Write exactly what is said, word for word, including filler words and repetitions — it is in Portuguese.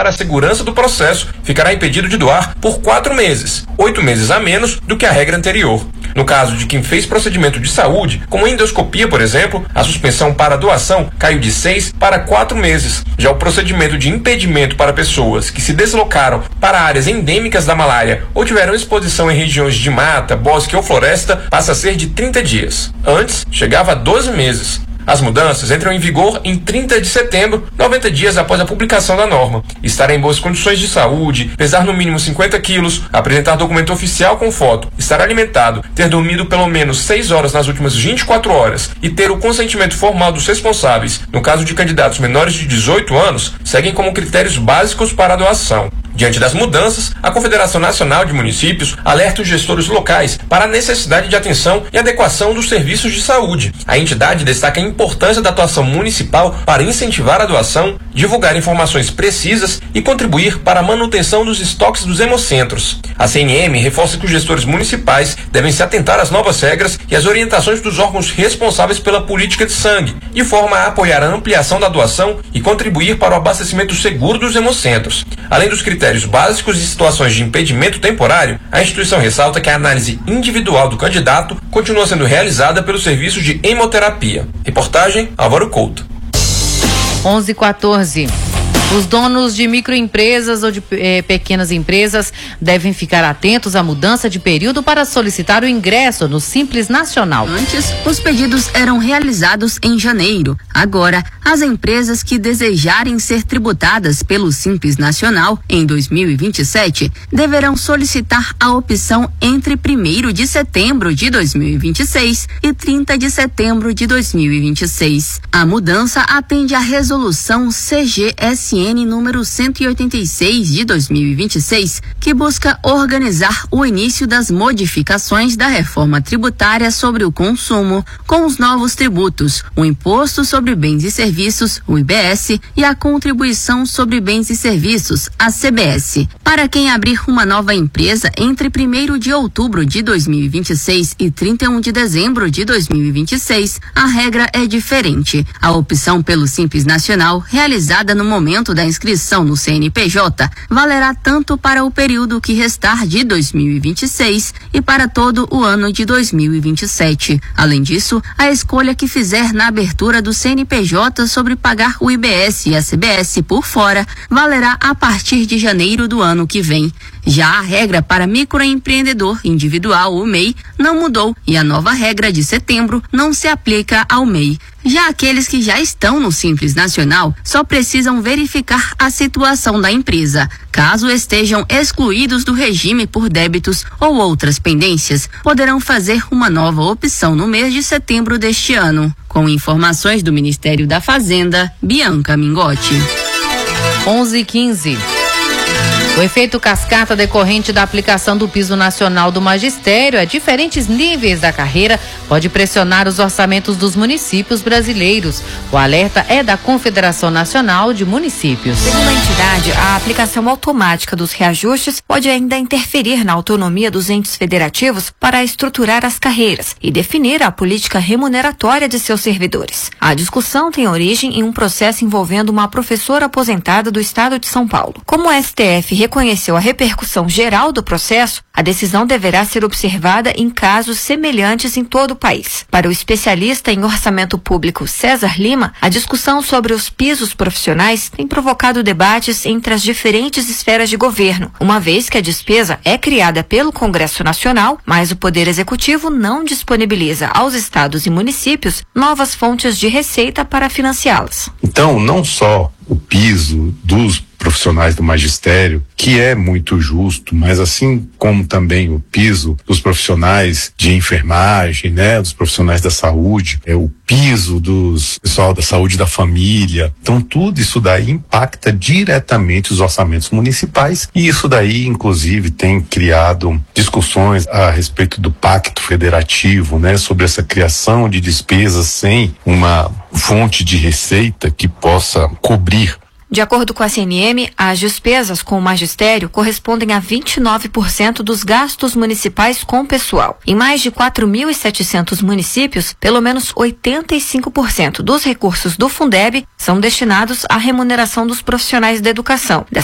para a segurança do processo, ficará impedido de doar por quatro meses, oito meses a menos do que a regra anterior. No caso de quem fez procedimento de saúde, como endoscopia, por exemplo, a suspensão para a doação caiu de seis para quatro meses. Já o procedimento de impedimento para pessoas que se deslocaram para áreas endêmicas da malária ou tiveram exposição em regiões de mata, bosque ou floresta passa a ser de trinta dias. Antes, chegava a doze meses. As mudanças entram em vigor em trinta de setembro, noventa dias após a publicação da norma. Estar em boas condições de saúde, pesar no mínimo cinquenta quilos, apresentar documento oficial com foto, estar alimentado, ter dormido pelo menos seis horas nas últimas vinte e quatro horas e ter o consentimento formal dos responsáveis, no caso de candidatos menores de dezoito anos, seguem como critérios básicos para a doação. Diante das mudanças, a Confederação Nacional de Municípios alerta os gestores locais para a necessidade de atenção e adequação dos serviços de saúde. A entidade destaca a importância da atuação municipal para incentivar a doação, divulgar informações precisas e contribuir para a manutenção dos estoques dos hemocentros. A C N M reforça que os gestores municipais devem se atentar às novas regras e às orientações dos órgãos responsáveis pela política de sangue, de forma a apoiar a ampliação da doação e contribuir para o abastecimento seguro dos hemocentros. Além dos critérios critérios básicos e situações de impedimento temporário, a instituição ressalta que a análise individual do candidato continua sendo realizada pelo serviço de hemoterapia. Reportagem Álvaro Couto. onze e quatorze. Os donos de microempresas ou de eh, pequenas empresas devem ficar atentos à mudança de período para solicitar o ingresso no Simples Nacional. Antes, os pedidos eram realizados em janeiro. Agora, as empresas que desejarem ser tributadas pelo Simples Nacional em dois mil e vinte e sete deverão solicitar a opção entre primeiro de setembro de dois mil e vinte e seis e trinta de setembro de dois mil e vinte e seis. A mudança atende à resolução C G S N número cento e oitenta e seis de dois mil e vinte e seis, que busca organizar o início das modificações da reforma tributária sobre o consumo, com os novos tributos, o Imposto sobre Bens e Serviços, o I B S, e a Contribuição sobre Bens e Serviços, a C B S. Para quem abrir uma nova empresa entre primeiro de outubro de dois mil e vinte e seis e trinta e um de dezembro de dois mil e vinte e seis, a regra é diferente. A opção pelo Simples Nacional, realizada no momento da inscrição no C N P J, valerá tanto para o período que restar de dois mil e vinte e seis e para todo o ano de dois mil e vinte e sete. Além disso, a escolha que fizer na abertura do C N P J sobre pagar o I B S e a C B S por fora valerá a partir de janeiro do ano que vem. Já a regra para microempreendedor individual, o M E I, não mudou e a nova regra de setembro não se aplica ao M E I. Já aqueles que já estão no Simples Nacional só precisam verificar a situação da empresa. Caso estejam excluídos do regime por débitos ou outras pendências, poderão fazer uma nova opção no mês de setembro deste ano. Com informações do Ministério da Fazenda, Bianca Mingotti. onze e quinze. O efeito cascata decorrente da aplicação do piso nacional do magistério a diferentes níveis da carreira pode pressionar os orçamentos dos municípios brasileiros. O alerta é da Confederação Nacional de Municípios. Segundo a entidade, a aplicação automática dos reajustes pode ainda interferir na autonomia dos entes federativos para estruturar as carreiras e definir a política remuneratória de seus servidores. A discussão tem origem em um processo envolvendo uma professora aposentada do estado de São Paulo. Como o S T F reconheceu a repercussão geral do processo, a decisão deverá ser observada em casos semelhantes em todo o país. Para o especialista em orçamento público César Lima, a discussão sobre os pisos profissionais tem provocado debates entre as diferentes esferas de governo, uma vez que a despesa é criada pelo Congresso Nacional, mas o Poder Executivo não disponibiliza aos estados e municípios novas fontes de receita para financiá-las. Então, não só o piso dos profissionais do magistério, que é muito justo, mas assim como também o piso dos profissionais de enfermagem, né, dos profissionais da saúde, é o piso dos pessoal da saúde da família. Então tudo isso daí impacta diretamente os orçamentos municipais e isso daí inclusive tem criado discussões a respeito do pacto federativo, né, sobre essa criação de despesas sem uma fonte de receita que possa cobrir. De acordo com a C N M, as despesas com o magistério correspondem a vinte e nove por cento dos gastos municipais com pessoal. Em mais de quatro mil e setecentos municípios, pelo menos oitenta e cinco por cento dos recursos do Fundeb são destinados à remuneração dos profissionais da educação.